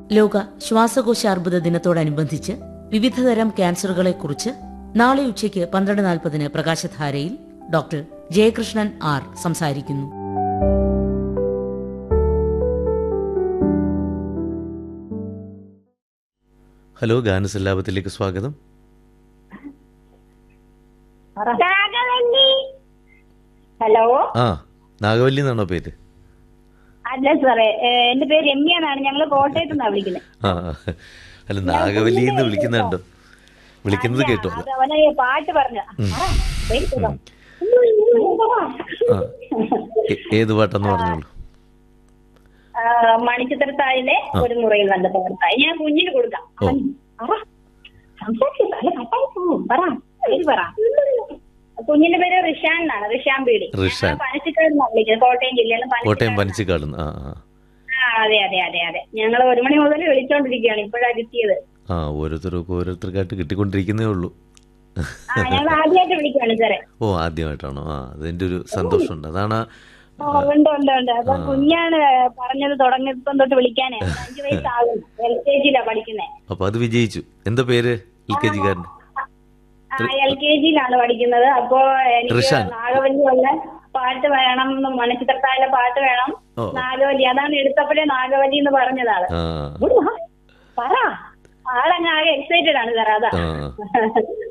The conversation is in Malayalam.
ലോക ശ്വാസകോശ അർബുദ ദിനത്തോടനുബന്ധിച്ച് വിവിധതരം ക്യാൻസറുകളെക്കുറിച്ച് നാളെ ഉച്ചയ്ക്ക് 12:40 പ്രകാശധാരയിൽ ഡോക്ടർ ജയകൃഷ്ണൻ ആർ സംസാരിക്കുന്നു. ഹലോ, ഗാനസല്ലാപത്തിലേക്ക് സ്വാഗതം. ഹലോ, നാഗവല്ലി എന്നാണോ പേര്? അല്ല സാറേ, എന്റെ പേര് രമ്യ എന്നാണ്. ഞങ്ങള് കോട്ടയത്ത് നിന്നാണ് വിളിക്കുന്നത്. അല്ല, നാഗവല്ലിന്ന് വിളിക്കുന്നുണ്ടോ? വിളിക്കുന്നത് കേട്ടോ. അവനെ പാട്ട് പറഞ്ഞ ഏത് പാട്ടെന്ന് പറഞ്ഞോളൂ. മണിച്ചിത്രത്താഴിലെ ഒരു മുറിയിൽ വന്ന പകർത്തായി. ഞാൻ കുഞ്ഞിന് കൊടുക്കാം. കുഞ്ഞിന്റെ പേര് റിഷാൻ എന്നാണ്. റിഷാൻ പീടി. പനച്ചിക്കാട് വിളിക്കുന്നത്. കോട്ടയം ജില്ലയിലും കോട്ടയം പനച്ചിക്കാട്. അതെ അതെ അതെ അതെ. ഞങ്ങൾ 1 മണി മുതൽ വിളിച്ചോണ്ടിരിക്കുകയാണ്. ഇപ്പോഴാണ് കിട്ടിയത്. ഓരോരുത്തർക്കായിട്ട് കിട്ടിക്കൊണ്ടിരിക്കുന്നേ ഉള്ളൂ. ഞങ്ങൾ ആദ്യമായിട്ട് വിളിക്കുകയാണ് സാറേ. ആദ്യമായിട്ടാണോ? അതിന്റെ ഒരു സന്തോഷമുണ്ട്. അതാണ്. ഉണ്ട് ഉണ്ട് ഉണ്ട്. അപ്പൊ കുഞ്ഞാണ് പറഞ്ഞത് തുടങ്ങിയപ്പം തൊട്ട് വിളിക്കാനേ. 5 വയസ്സാകും. LKG പഠിക്കുന്നേ. അപ്പൊ അത് വിജയിച്ചു. എന്താ പേര് LKG-കാരന്? LKG-യിലാണ് പഠിക്കുന്നത്. അപ്പൊ എനിക്ക് നാഗവല്ലി വല്ല പാട്ട് വേണം, മണിച്ചിത്രത്താഴിലെ പാട്ട് വേണം. നാഗവല്ലി അതാണ് എടുത്തപ്പോഴേ നാഗവല്ലി എന്ന് പറഞ്ഞതാണ്. പറ, ആളങ്ങ് ആകെ എക്സൈറ്റഡ് ആണ് സാർ. അതാ